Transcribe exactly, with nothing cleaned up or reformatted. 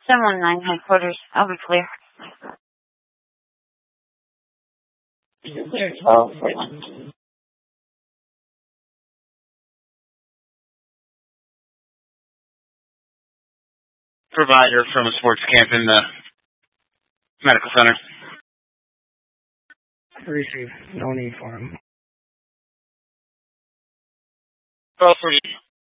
seven one nine headquarters. I'll be clear. Clear twelve forty-one. Provider from a sports camp in the medical center. Receive. No need for him. twelve forty.